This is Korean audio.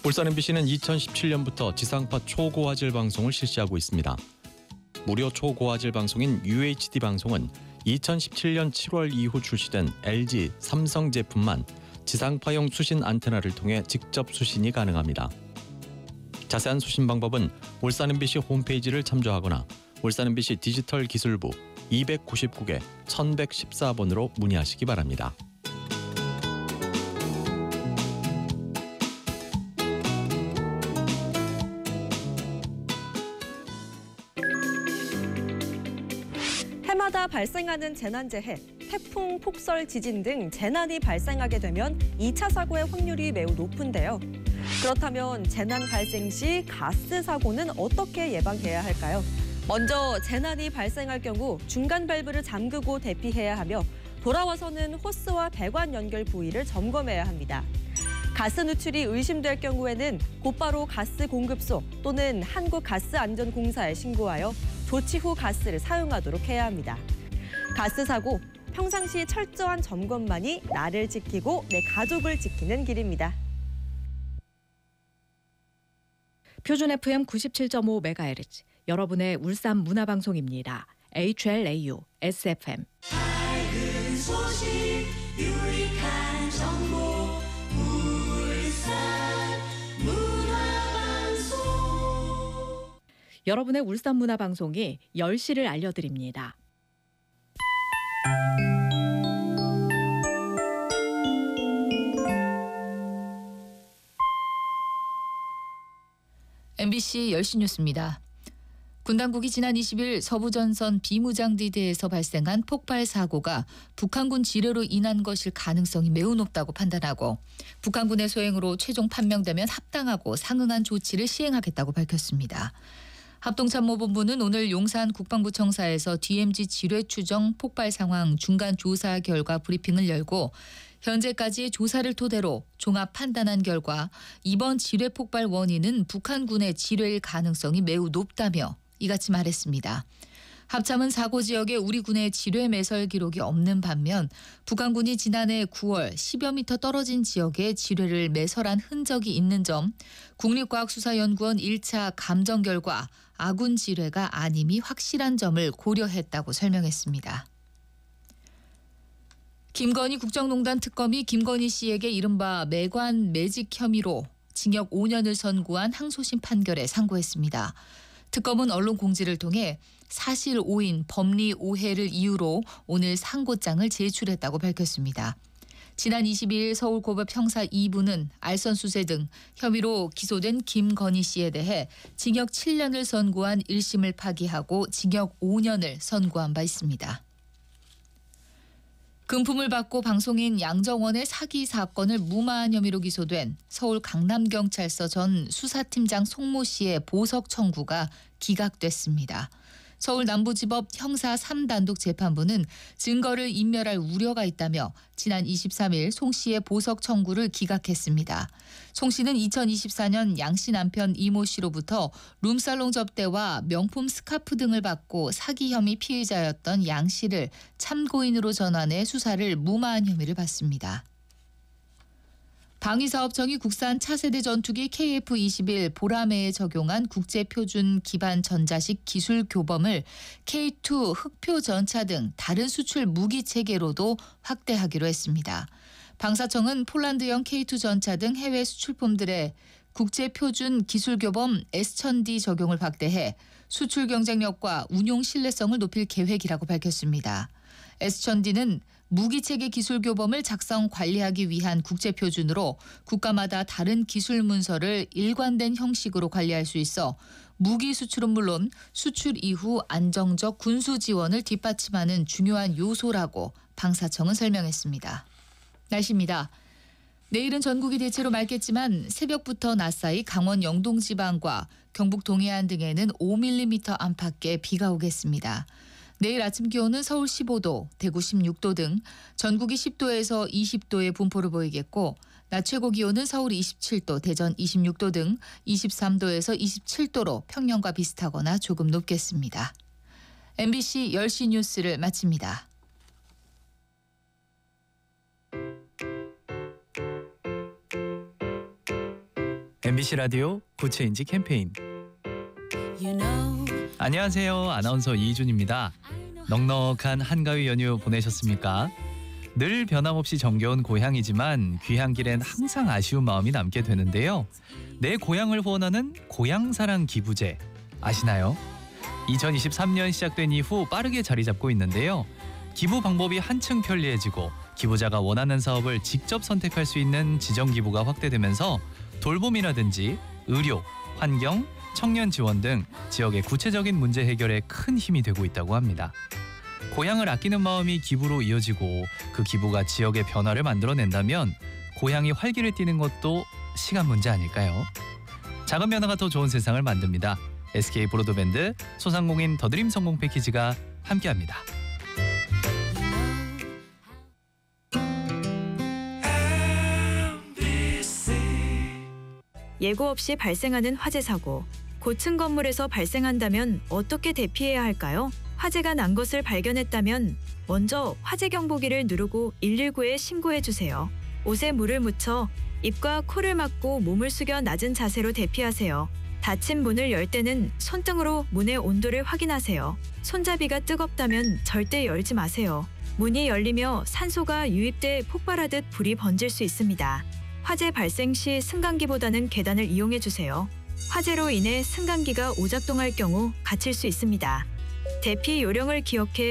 울산 MBC는 2017년부터 지상파 초고화질 방송을 실시하고 있습니다. 무료 초고화질 방송인 UHD 방송은 2017년 7월 이후 출시된 LG, 삼성 제품만 지상파용 수신 안테나를 통해 직접 수신이 가능합니다. 자세한 수신 방법은 울산 MBC 홈페이지를 참조하거나 울산 MBC 디지털 기술부 299개 1114번으로 문의하시기 바랍니다. 해마다 발생하는 재난재해, 태풍, 폭설, 지진 등 재난이 발생하게 되면 2차 사고의 확률이 매우 높은데요. 그렇다면 재난 발생 시 가스 사고는 어떻게 예방해야 할까요? 먼저 재난이 발생할 경우 중간 밸브를 잠그고 대피해야 하며 돌아와서는 호스와 배관 연결 부위를 점검해야 합니다. 가스 누출이 의심될 경우에는 곧바로 가스 공급소 또는 한국가스안전공사에 신고하여 조치 후 가스를 사용하도록 해야 합니다. 가스 사고, 평상시 철저한 점검만이 나를 지키고 내 가족을 지키는 길입니다. 표준 FM 97.5MHz, 여러분의 울산 문화방송입니다. HLAU, SFM. 밝은 소식, 유익한 정보, 울산 문화방송. 여러분의 울산 문화방송이 10시를 알려드립니다. MBC 10시 뉴스입니다. 군 당국이 지난 20일 서부전선 비무장지대에서 발생한 폭발 사고가 북한군 지뢰로 인한 것일 가능성이 매우 높다고 판단하고 북한군의 소행으로 최종 판명되면 합당하고 상응한 조치를 시행하겠다고 밝혔습니다. 합동참모본부는 오늘 용산 국방부청사에서 DMZ 지뢰 추정 폭발 상황 중간 조사 결과 브리핑을 열고 현재까지의 조사를 토대로 종합 판단한 결과 이번 지뢰 폭발 원인은 북한군의 지뢰일 가능성이 매우 높다며 이같이 말했습니다. 합참은 사고 지역에 우리 군의 지뢰 매설 기록이 없는 반면 북한군이 지난해 9월 10여 미터 떨어진 지역에 지뢰를 매설한 흔적이 있는 점, 국립과학수사연구원 1차 감정 결과 아군 지뢰가 아님이 확실한 점을 고려했다고 설명했습니다. 김건희 국정농단 특검이 김건희 씨에게 이른바 매관 매직 혐의로 징역 5년을 선고한 항소심 판결에 상고했습니다. 특검은 언론 공지를 통해 사실 오인 법리 오해를 이유로 오늘 상고장을 제출했다고 밝혔습니다. 지난 22일 서울고법 형사 2부는 알선수재 등 혐의로 기소된 김건희 씨에 대해 징역 7년을 선고한 1심을 파기하고 징역 5년을 선고한 바 있습니다. 금품을 받고 방송인 양정원의 사기 사건을 무마한 혐의로 기소된 서울 강남경찰서 전 수사팀장 송모 씨의 보석 청구가 기각됐습니다. 서울 남부지법 형사 3단독 재판부는 증거를 인멸할 우려가 있다며 지난 23일 송 씨의 보석 청구를 기각했습니다. 송 씨는 2024년 양 씨 남편 이모 씨로부터 룸살롱 접대와 명품 스카프 등을 받고 사기 혐의 피의자였던 양 씨를 참고인으로 전환해 수사를 무마한 혐의를 받습니다. 방위사업청이 국산 차세대 전투기 KF-21 보라매에 적용한 국제표준 기반 전자식 기술 교범을 K2 흑표 전차 등 다른 수출 무기 체계로도 확대하기로 했습니다. 방사청은 폴란드형 K2 전차 등 해외 수출품들의 국제표준 기술교범 S1000D 적용을 확대해 수출 경쟁력과 운용 신뢰성을 높일 계획이라고 밝혔습니다. S1000D는 무기체계 기술교범을 작성 관리하기 위한 국제표준으로 국가마다 다른 기술 문서를 일관된 형식으로 관리할 수 있어 무기 수출은 물론 수출 이후 안정적 군수 지원을 뒷받침하는 중요한 요소라고 방사청은 설명했습니다. 날씨입니다. 내일은 전국이 대체로 맑겠지만 새벽부터 낮 사이 강원 영동 지방과 경북 동해안 등에는 5mm 안팎의 비가 오겠습니다. 내일 아침 기온은 서울 15도, 대구 16도 등 전국이 10도에서 20도의 분포를 보이겠고 낮 최고 기온은 서울 27도, 대전 26도 등 23도에서 27도로 평년과 비슷하거나 조금 높겠습니다. MBC 10시 뉴스를 마칩니다. MBC 라디오 구체인지 캠페인. You know 안녕하세요. 아나운서 이준입니다. 넉넉한 한가위 연휴 보내셨습니까? 늘 변함없이 정겨운 고향이지만 귀향 길엔 항상 아쉬운 마음이 남게 되는데요. 내 고향을 후원하는 고향사랑 기부제 아시나요? 2023년 시작된 이후 빠르게 자리 잡고 있는데요. 기부 방법이 한층 편리해지고 기부자가 원하는 사업을 직접 선택할 수 있는 지정 기부가 확대되면서 돌봄이라든지 의료, 환경, 청년 지원 등 지역의 구체적인 문제 해결에 큰 힘이 되고 있다고 합니다. 고향을 아끼는 마음이 기부로 이어지고 그 기부가 지역의 변화를 만들어낸다면 고향이 활기를 띠는 것도 시간 문제 아닐까요? 작은 변화가 더 좋은 세상을 만듭니다. SK 브로드밴드 소상공인 더드림 성공 패키지가 함께합니다. 예고 없이 발생하는 화재 사고. 고층 건물에서 발생한다면 어떻게 대피해야 할까요? 화재가 난 것을 발견했다면 먼저 화재 경보기를 누르고 119에 신고해 주세요. 옷에 물을 묻혀 입과 코를 막고 몸을 숙여 낮은 자세로 대피하세요. 닫힌 문을 열 때는 손등으로 문의 온도를 확인하세요. 손잡이가 뜨겁다면 절대 열지 마세요. 문이 열리며 산소가 유입돼 폭발하듯 불이 번질 수 있습니다. 화재 발생 시 승강기보다는 계단을 이용해 주세요. 화재로 인해 승강기가 오작동할 경우 갇힐 수 있습니다. 대피 요령을 기억해